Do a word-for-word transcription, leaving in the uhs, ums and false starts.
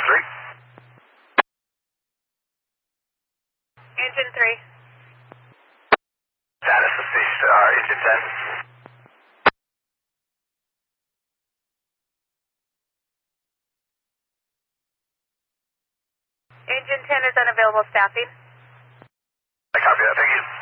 three. Engine three. Status of station, uh, engine ten. Engine ten is unavailable staffing. I copy that, thank you.